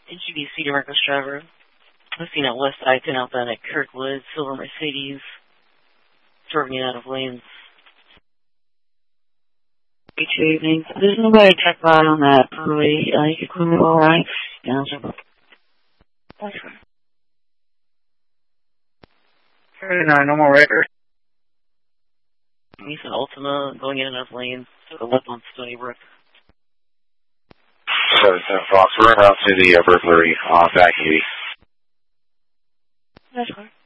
NGDC to reckless driver. I've seen out west side, 10 outbound at Kirkwood, silver Mercedes, swerving out of lanes. Good evening. There's nobody check by on that early. You can clear it all right. Yeah, that's right. 39, no more record. Nissan Altima going in and out of lanes to the left on Stony Brook. 710 Fox, we're out to the burglary back 80. That's fine.